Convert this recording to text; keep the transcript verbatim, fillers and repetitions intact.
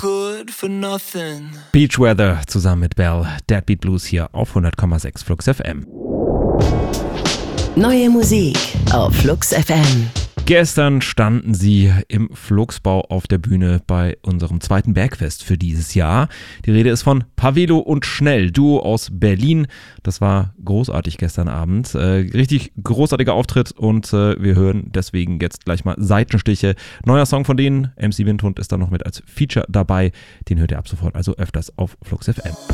good for nothing. Beachweather zusammen mit Bell, Deadbeat Blues hier auf hundert Komma sechs Flux F M. Neue Musik auf Flux F M. Gestern standen sie im Fluxbau auf der Bühne bei unserem zweiten Bergfest für dieses Jahr. Die Rede ist von Pavelo und Schnell, Duo aus Berlin. Das war großartig gestern Abend. Äh, richtig großartiger Auftritt und äh, wir hören deswegen jetzt gleich mal Seitenstiche. Neuer Song von denen, M C Windhund ist da noch mit als Feature dabei. Den hört ihr ab sofort also öfters auf Flux F M.